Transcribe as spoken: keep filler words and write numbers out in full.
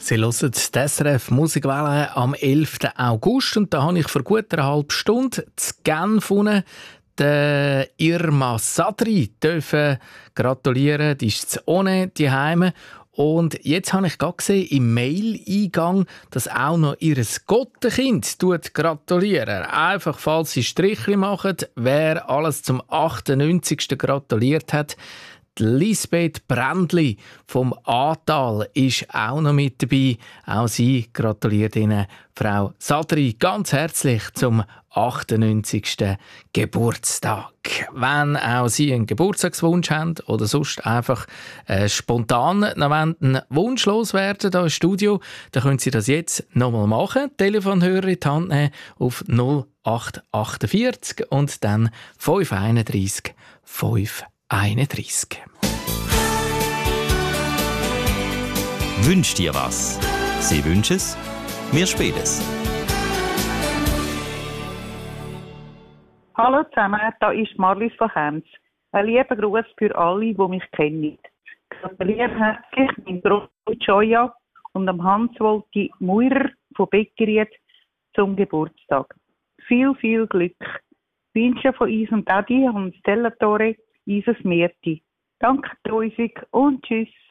Sie hören die S R F Musikwelle am elften August und da habe ich vor gut einer halben Stunde zu Genf der Irma Sadri dürfen gratulieren. Die ist zu ohne die Heime. Und jetzt habe ich gerade gesehen im Mail-Eingang, dass auch noch ihr Gottenkind gratulieren. Einfach, falls sie Strichli machen, wer alles zum achtundneunzigsten gratuliert hat. Die Lisbeth Brändli vom Ahrtal ist auch noch mit dabei. Auch sie gratuliert Ihnen, Frau Sadri, ganz herzlich zum achtundneunzigsten Geburtstag. Wenn auch Sie einen Geburtstagswunsch haben oder sonst einfach äh, spontan noch einen Wunsch loswerden hier im Studio, dann können Sie das jetzt nochmal machen. Telefonhörer in die Hand nehmen auf null acht achtundvierzig und dann fünf einunddreißig fünf einunddreißig. Wünsch dir was? Sie wünschen es, wir spielen es. Hallo zusammen, da ist Marlies von Kenz. Ein lieber Gruß für alle, die mich kennen. Gratuliere herzlich mein Bruder Joya und am Hans-Wolti Maurer von Beckeried zum Geburtstag. Viel, viel Glück. Wünsche von unserem Daddy und Stella Tore, Isis Merti. Danke, Treusig und tschüss.